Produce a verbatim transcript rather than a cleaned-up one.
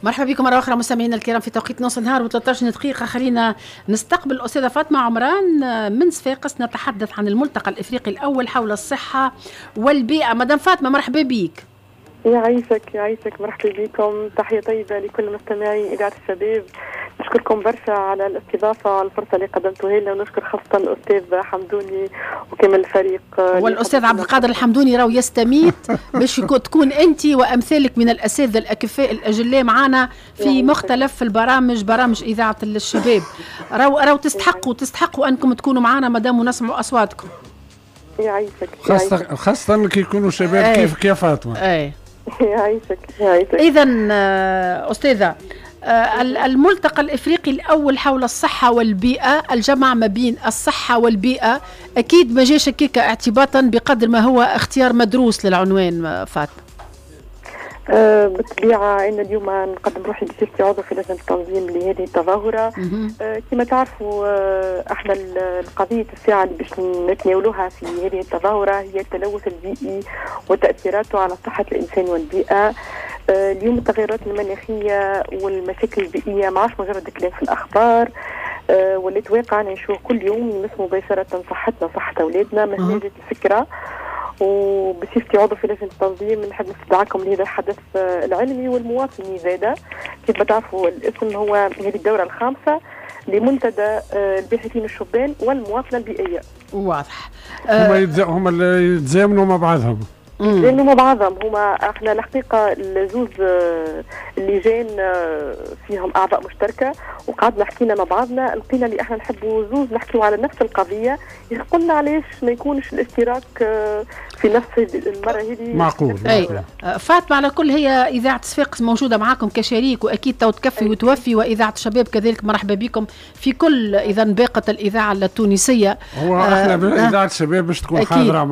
مرحبا بكم مرة أخرى مستمعينا الكرام في توقيت نص النهار و13 دقيقة. خلينا نستقبل الأستاذة فاطمة عمران من صفاقس، نتحدث عن الملتقى الإفريقي الأول حول الصحة والبيئة. مدام فاطمة مرحبا بك. يعيشك يعيشك مرحبا بكم، تحية طيبة لكل مستمعي إذاعة الشباب. نشكركم برشا على الاستضافة وعلى الفرصة اللي قدمتوها لنا، ونشكر خاصة الأستاذ حمدوني وكامل الفريق. والأستاذ عبد القادر الحمدوني راهو يستميت باش تكون أنت وأمثالك من الأساتذة الأكفاء الأجلاء معنا في مختلف البرامج، برامج إذاعة الشباب. راهو راهو تستحقوا تستحقوا أنكم تكونوا معنا مادام ونسمعوا أصواتكم. يعيشك خاصة خاصة كي يكونوا شباب أي. كيف كيف فاطمة. أي. يعيشك يعيشك. إذا أستاذة، الملتقى الإفريقي الأول حول الصحة والبيئة، الجمع ما بين الصحة والبيئة، أكيد ما جاش هكاك اعتباطا بقدر ما هو اختيار مدروس للعنوان. فاطمة أه بالطبيعة أنا اليوم نقدم روحي بصفتي عضو في لجنة التنظيم لهذه التظاهرة. أه كما تعرفوا أه احنا القضية الساعة اللي باش نتناولوها في هذه التظاهرة هي التلوث البيئي وتأثيراته على صحة الإنسان والبيئة. أه اليوم التغيرات المناخية والمشاكل البيئية ما عادش مجرد كلام في الأخبار، أه واللي تواقع نشوف كل يوم يمس مباشرة صحتنا صحة أولادنا. من هذه الفكرة وبصفتي عضو في لجنة التنظيم نحب نستدعاكم لهذا الحدث العلمي والمواطني زادة. كيف بتعرفوا الاسم هو هذه الدورة الخامسة لمنتدى الباحثين الشبان والمواطنة البيئية. واضح. هم يتز... هم اللي يتزامنوا مع بعضهم. لأنه مع بعضهم هما احنا الحقيقة الزوز اللجان فيهم أعضاء مشتركة، وقعدنا حكينا مع بعضنا لقينا اللي احنا نحبوا زوز نحكيوا على نفس القضية. يقولنا علاش ما يكونش الاشتراك في نفس المرة هذه معقول. أي فاطمة، على كل هي إذاعة صفاقس موجودة معاكم كشريك، وأكيد تو تكفي أي. وتوفي، وإذاعة الشباب كذلك مرحبا بكم في كل إذا باقة الإذاعة التونسية. هو احنا آه إذاعة الشباب باش تكون حاضرة